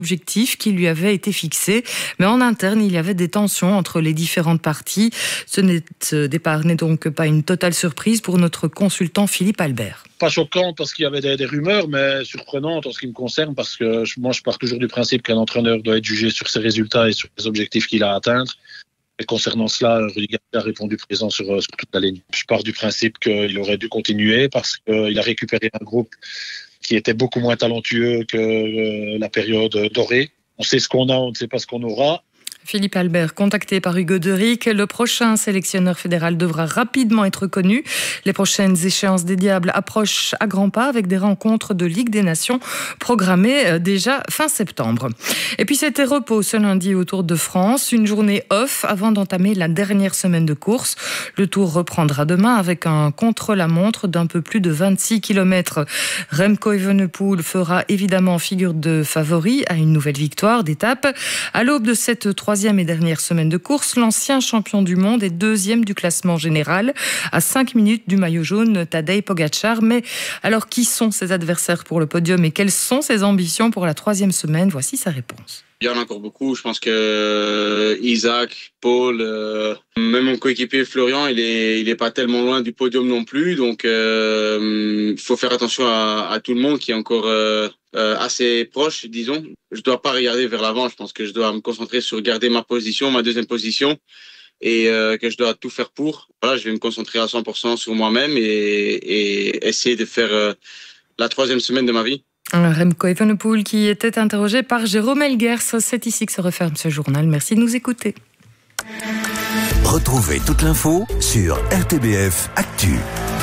objectif qui lui avait été fixé, mais en interne, il y avait des tensions entre les différentes parties. Ce départ n'est donc pas une totale surprise pour notre consultant Philippe Albert. Pas choquant parce qu'il y avait des rumeurs, mais surprenante en ce qui me concerne parce que moi je pars toujours du principe qu'un entraîneur doit être jugé sur ses résultats et sur les objectifs qu'il a à atteindre. Et concernant cela, Rudy Garcia a répondu présent sur toute la ligne. Je pars du principe qu'il aurait dû continuer parce qu'il a récupéré un groupe qui était beaucoup moins talentueux que la période dorée. On sait ce qu'on a, on ne sait pas ce qu'on aura. Philippe Albert, contacté par Hugo Derick, le prochain sélectionneur fédéral devra rapidement être connu. Les prochaines échéances des Diables approchent à grands pas avec des rencontres de Ligue des Nations programmées déjà fin septembre. Et puis c'était repos ce lundi au Tour de France, une journée off avant d'entamer la dernière semaine de course. Le Tour reprendra demain avec un contre-la-montre d'un peu plus de 26 km. Remco Evenepoel fera évidemment figure de favori à une nouvelle victoire d'étape. À l'aube de cette troisième et dernière semaine de course, l'ancien champion du monde est deuxième du classement général à 5 minutes du maillot jaune Tadej Pogačar. Mais alors qui sont ses adversaires pour le podium et quelles sont ses ambitions pour la troisième semaine? Voici sa réponse. Il y en a encore beaucoup. Je pense que Isaac, Paul, même mon coéquipier Florian, il est pas tellement loin du podium non plus. Donc, il faut faire attention à tout le monde qui est encore assez proche, disons. Je dois pas regarder vers l'avant. Je pense que je dois me concentrer sur garder ma position, ma deuxième position, et que je dois tout faire pour. Voilà, je vais me concentrer à 100% sur moi-même et essayer de faire la troisième semaine de ma vie. Remco Evenepoel qui était interrogé par Jérôme Elguers. C'est ici que se referme ce journal. Merci de nous écouter. Retrouvez toute l'info sur RTBF Actu.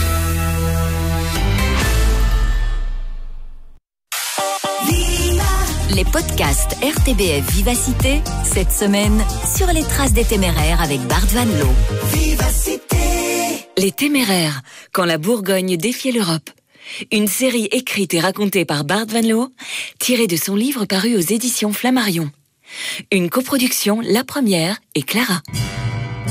Les podcasts RTBF Vivacité, cette semaine, sur les traces des téméraires avec Bart Van Loo. Vivacité. Les téméraires, quand la Bourgogne défiait l'Europe. Une série écrite et racontée par Bart Van Loo, tirée de son livre paru aux éditions Flammarion. Une coproduction La Première et Clara.